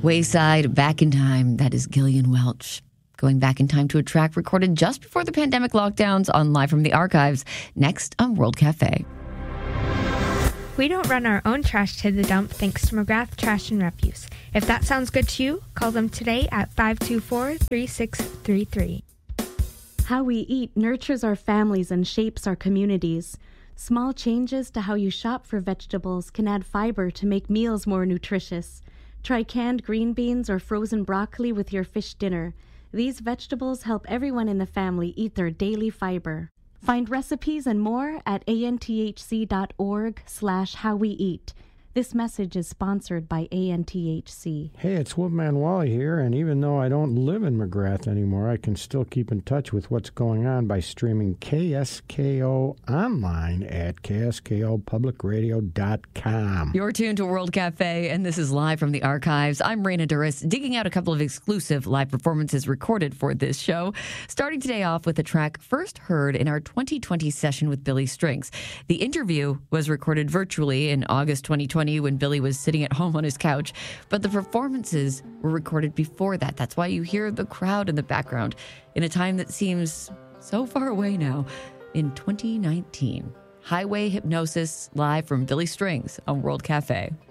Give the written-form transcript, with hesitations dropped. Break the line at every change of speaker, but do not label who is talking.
Wayside, Back in Time. That is Gillian Welch. Going back in time to a track recorded just before the pandemic lockdowns on Live from the Archives, next on World Cafe.
We don't run our own trash to the dump thanks to McGrath Trash and Refuse. If that sounds good to you, call them today at 524-3633.
How we eat nurtures our families and shapes our communities. Small changes to how you shop for vegetables can add fiber to make meals more nutritious. Try canned green beans or frozen broccoli with your fish dinner. These vegetables help everyone in the family eat their daily fiber. Find recipes and more at anthc.org/howweeat. This message is sponsored by ANTHC.
Hey, it's Wolfman Wally here, and even though I don't live in McGrath anymore, I can still keep in touch with what's going on by streaming KSKO online at kskopublicradio.com.
You're tuned to World Cafe, and this is Live from the Archives. I'm Raina Duras, digging out a couple of exclusive live performances recorded for this show, starting today off with a track first heard in our 2020 session with Billy Strings. The interview was recorded virtually in August 2020 when Billy was sitting at home on his couch, but the performances were recorded before that. That's why you hear the crowd in the background in a time that seems so far away now, in 2019. Highway Hypnosis, live from Billy Strings on World Cafe.